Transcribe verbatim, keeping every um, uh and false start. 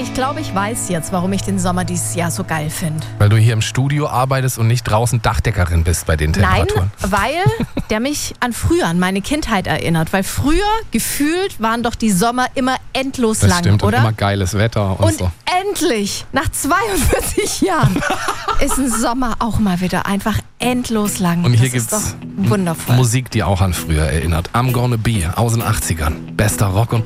Ich glaube, ich weiß jetzt, warum ich den Sommer dieses Jahr so geil finde. Weil du hier im Studio arbeitest und nicht draußen Dachdeckerin bist bei den Temperaturen. Nein, weil der mich an früher, an meine Kindheit erinnert. Weil früher, gefühlt, waren doch die Sommer immer endlos Das lang, stimmt, oder? und immer geiles Wetter und, Und so. endlich, nach zweiundvierzig Jahren, ist ein Sommer auch mal wieder einfach endlos lang. Und hier das ist gibt's doch wundervoll. Musik, die auch an früher erinnert. I'm Gonna Be aus den achtzigern. Bester Rock und